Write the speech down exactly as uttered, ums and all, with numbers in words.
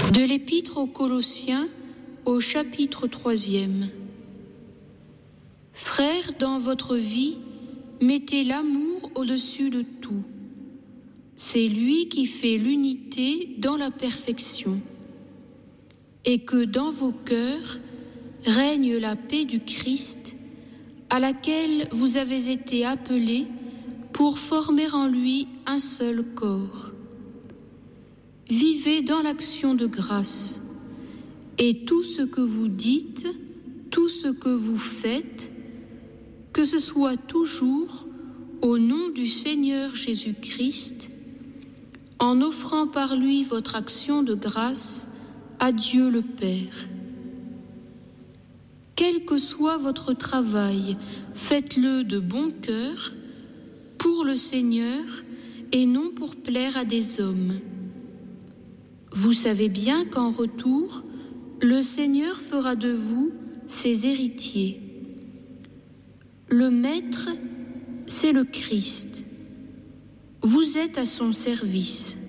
De l'Épître aux Colossiens, au chapitre troisième. Frères, dans votre vie, mettez l'amour au-dessus de tout. C'est lui qui fait l'unité dans la perfection. Et que dans vos cœurs règne la paix du Christ, à laquelle vous avez été appelés pour former en lui un seul corps. Vivez dans l'action de grâce, et tout ce que vous dites, tout ce que vous faites, que ce soit toujours au nom du Seigneur Jésus-Christ, en offrant par lui votre action de grâce à Dieu le Père. Quel que soit votre travail, faites-le de bon cœur, pour le Seigneur et non pour plaire à des hommes. Vous savez bien qu'en retour, le Seigneur fera de vous ses héritiers. Le Maître, c'est le Christ. Vous êtes à son service.